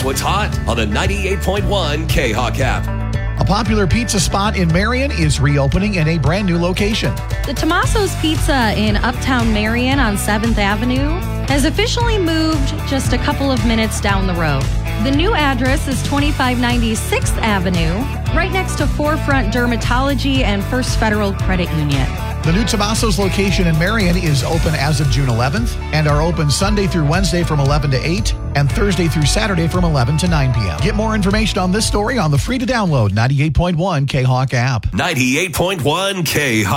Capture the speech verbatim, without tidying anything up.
what's hot on the ninety-eight point one K-Hawk app. A popular pizza spot in Marion is reopening in a brand new location. The Tommaso's Pizza in Uptown Marion on seventh Avenue has officially moved just a couple of minutes down the road. The new address is twenty-five ninety sixth Avenue, right next to Forefront Dermatology and First Federal Credit Union. The new Tommaso's location in Marion is open as of June eleventh and are open Sunday through Wednesday from eleven to eight and Thursday through Saturday from eleven to nine p.m. Get more information on this story on the free-to-download ninety-eight point one K-Hawk app. ninety-eight point one K-Hawk.